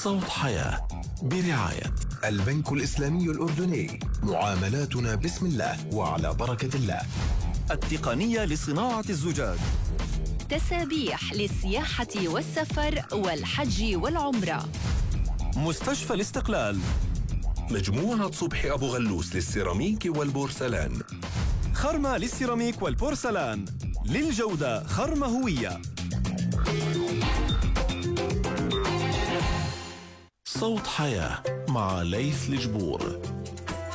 صوت حياة برعاية البنك الإسلامي الأردني. معاملاتنا بسم الله وعلى بركة الله. التقنية لصناعة الزجاج. تسابيح للسياحة والسفر والحج والعمرة. مستشفى الاستقلال. مجموعة صبحي أبو غلوس للسيراميك والبورسلان. خرمة للسيراميك والبورسلان، للجودة خرمة هوية. صوت حياة مع ليث الجبور.